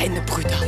meine Brüder.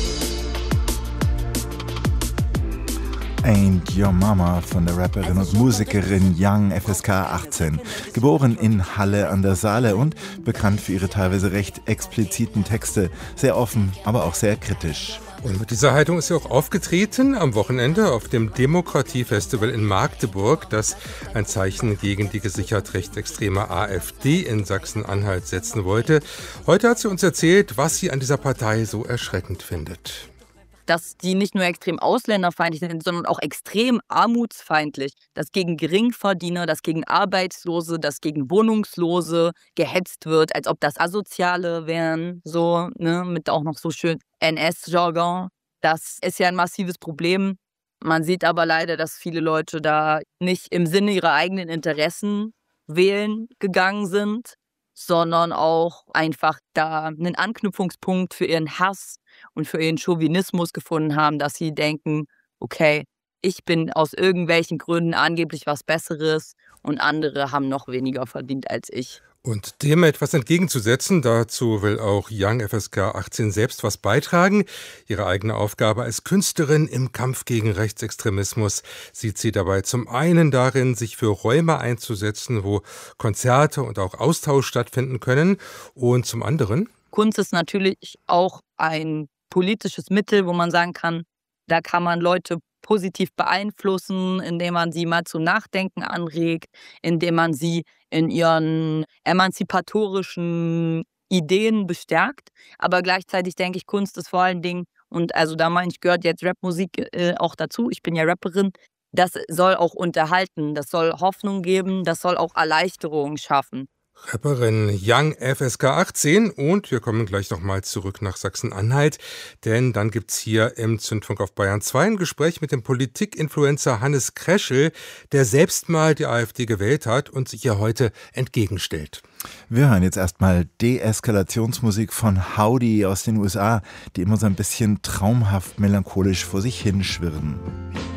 Ain't Your Mama von der Rapperin und Musikerin Young FSK 18. Geboren in Halle an der Saale und bekannt für ihre teilweise recht expliziten Texte. Sehr offen, aber auch sehr kritisch. Und mit dieser Haltung ist sie auch aufgetreten am Wochenende auf dem Demokratiefestival in Magdeburg, das ein Zeichen gegen die gesichert rechtsextreme AfD in Sachsen-Anhalt setzen wollte. Heute hat sie uns erzählt, was sie an dieser Partei so erschreckend findet. Dass die nicht nur extrem ausländerfeindlich sind, sondern auch extrem armutsfeindlich. Dass gegen Geringverdiener, dass gegen Arbeitslose, dass gegen Wohnungslose gehetzt wird, als ob das Asoziale wären, so, ne, mit auch noch so schön NS-Jargon. Das ist ja ein massives Problem. Man sieht aber leider, dass viele Leute da nicht im Sinne ihrer eigenen Interessen wählen gegangen sind, sondern auch einfach da einen Anknüpfungspunkt für ihren Hass und für ihren Chauvinismus gefunden haben, dass sie denken, okay, ich bin aus irgendwelchen Gründen angeblich was Besseres und andere haben noch weniger verdient als ich. Und dem etwas entgegenzusetzen, dazu will auch Young FSK 18 selbst was beitragen. Ihre eigene Aufgabe als Künstlerin im Kampf gegen Rechtsextremismus sieht sie dabei zum einen darin, sich für Räume einzusetzen, wo Konzerte und auch Austausch stattfinden können, und zum anderen: Kunst ist natürlich auch ein politisches Mittel, wo man sagen kann, da kann man Leute positiv beeinflussen, indem man sie mal zum Nachdenken anregt, indem man sie in ihren emanzipatorischen Ideen bestärkt. Aber gleichzeitig denke ich, Kunst ist vor allen Dingen, und also da meine ich, gehört jetzt Rapmusik auch dazu, ich bin ja Rapperin, das soll auch unterhalten, das soll Hoffnung geben, das soll auch Erleichterung schaffen. Rapperin Young FSK 18, und wir kommen gleich nochmal zurück nach Sachsen-Anhalt, denn dann gibt's hier im Zündfunk auf Bayern 2 ein Gespräch mit dem Politik-Influencer Hannes Kreschel, der selbst mal die AfD gewählt hat und sich ihr heute entgegenstellt. Wir hören jetzt erstmal Deeskalationsmusik von Howdy aus den USA, die immer so ein bisschen traumhaft melancholisch vor sich hinschwirren.